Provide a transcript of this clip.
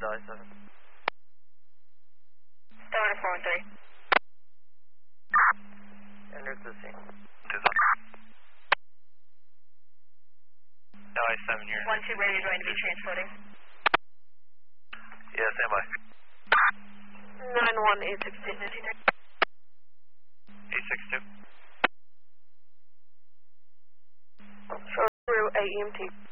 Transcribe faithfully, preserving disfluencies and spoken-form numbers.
Charlie seven. Delta four one three. Enter the scene. L I seven here. one two ready, going to be transporting. Yeah, stand by. nine one eight six two. eight six two. Show through A E M T.